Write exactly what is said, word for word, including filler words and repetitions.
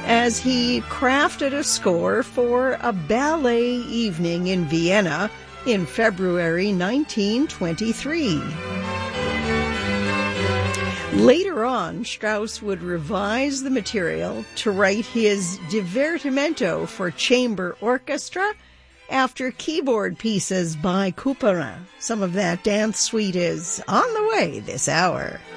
as he crafted a score for a ballet evening in Vienna in February nineteen twenty-three. Later on, Strauss would revise the material to write his Divertimento for chamber orchestra after keyboard pieces by Couperin. Some of that dance suite is on the way this hour.